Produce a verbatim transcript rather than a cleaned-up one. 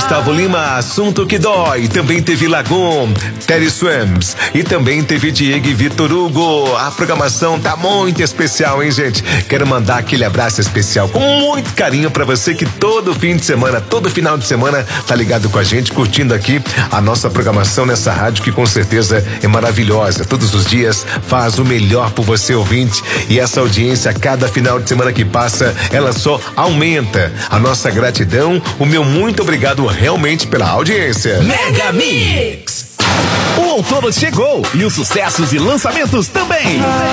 Gustavo Lima, Assunto que Dói. Também teve Lagoon, Terry Swims. E também teve Diego e Vitor Hugo. A programação tá muito especial, hein, gente? Quero mandar aquele abraço especial com muito carinho pra você que todo fim de semana, todo final de semana tá ligado com a gente, curtindo aqui a nossa programação nessa rádio que com certeza é maravilhosa. Todos os dias faz o melhor por você, ouvinte. E essa audiência, a cada final de semana que passa, ela só aumenta. A nossa gratidão, o meu muito obrigado realmente pela audiência. Mega Mix! O outono chegou e os sucessos e lançamentos também.